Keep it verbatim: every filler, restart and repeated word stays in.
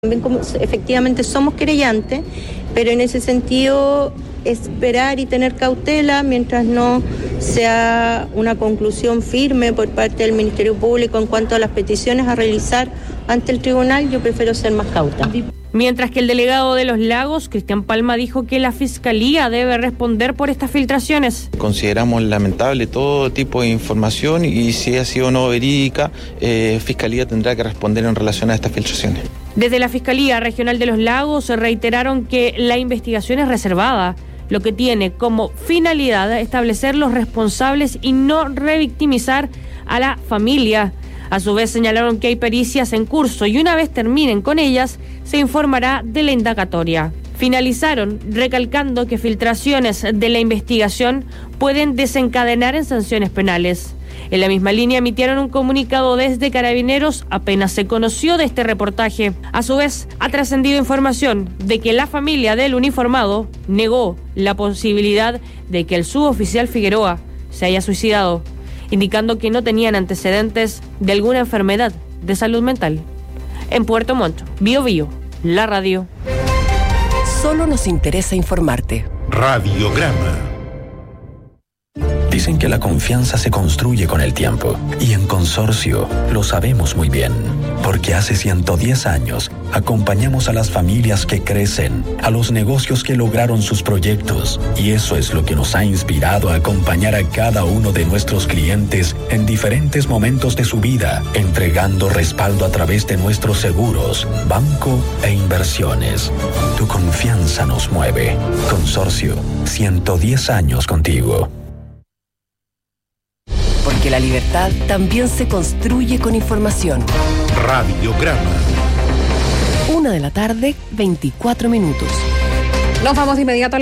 También como efectivamente somos querellantes, pero en ese sentido esperar y tener cautela mientras no sea una conclusión firme por parte del Ministerio Público en cuanto a las peticiones a realizar ante el tribunal. Yo prefiero ser más cauta. Mientras que el delegado de Los Lagos, Cristian Palma, dijo que la Fiscalía debe responder por estas filtraciones. Consideramos lamentable todo tipo de información y si ha sido no verídica, eh, Fiscalía tendrá que responder en relación a estas filtraciones. Desde la Fiscalía Regional de Los Lagos reiteraron que la investigación es reservada, lo que tiene como finalidad establecer los responsables y no revictimizar a la familia. A su vez señalaron que hay pericias en curso y una vez terminen con ellas, se informará de la indagatoria. Finalizaron recalcando que filtraciones de la investigación pueden desencadenar en sanciones penales. En la misma línea emitieron un comunicado desde Carabineros apenas se conoció de este reportaje. A su vez, ha trascendido información de que la familia del uniformado negó la posibilidad de que el suboficial Figueroa se haya suicidado, indicando que no tenían antecedentes de alguna enfermedad de salud mental. En Puerto Montt, Bio Bio, la radio. Solo nos interesa informarte. Radiograma. Dicen que la confianza se construye con el tiempo, y en Consorcio lo sabemos muy bien, porque hace ciento diez años acompañamos a las familias que crecen, a los negocios que lograron sus proyectos, y eso es lo que nos ha inspirado a acompañar a cada uno de nuestros clientes en diferentes momentos de su vida, entregando respaldo a través de nuestros seguros, banco e inversiones. Tu confianza nos mueve. Consorcio, ciento diez años contigo. Porque la libertad también se construye con información. Radiograma. Una de la tarde, veinticuatro minutos. Nos vamos de inmediato a